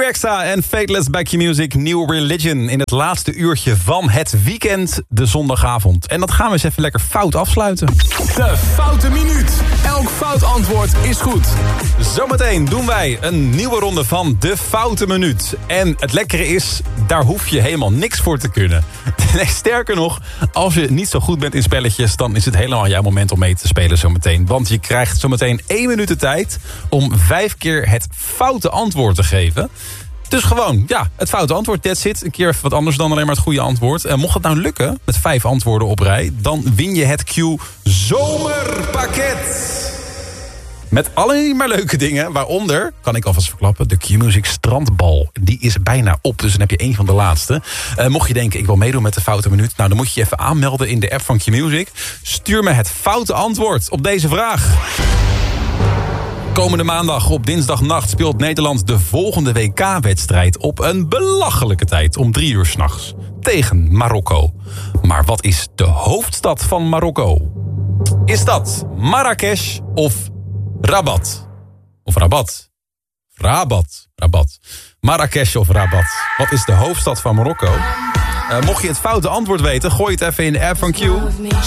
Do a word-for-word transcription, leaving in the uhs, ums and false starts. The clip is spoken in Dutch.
Extra en Fateless by Q-Music, New Religion in het laatste uurtje van het weekend, de zondagavond. En dat gaan we eens even lekker fout afsluiten. De Foute Minuut. Elk fout antwoord is goed. Zometeen doen wij een nieuwe ronde van de Foute Minuut. En het lekkere is, daar hoef je helemaal niks voor te kunnen. Nee, sterker nog, als je niet zo goed bent in spelletjes, dan is het helemaal jouw moment om mee te spelen zometeen. Want je krijgt zometeen één minuut de tijd om vijf keer het foute antwoord te geven. Dus gewoon, ja, het foute antwoord, that's it. Een keer even wat anders dan alleen maar het goede antwoord. En mocht het nou lukken, met vijf antwoorden op rij, dan win je het Q Zomerpakket. Met alleen maar leuke dingen, waaronder, kan ik alvast verklappen, de Q-Music Strandbal. Die is bijna op, dus dan heb je één van de laatste. Uh, mocht je denken, ik wil meedoen met de Foute Minuut, nou dan moet je je even aanmelden in de app van Q-Music. Stuur me het foute antwoord op deze vraag. Komende maandag op dinsdagnacht speelt Nederland de volgende W K-wedstrijd op een belachelijke tijd om drie uur 's nachts tegen Marokko. Maar wat is de hoofdstad van Marokko? Is dat Marrakesh of Rabat? Of Rabat? Rabat. Rabat. Marrakesh of Rabat? Wat is de hoofdstad van Marokko? Uh, mocht je het foute antwoord weten, gooi het even in de app van Q.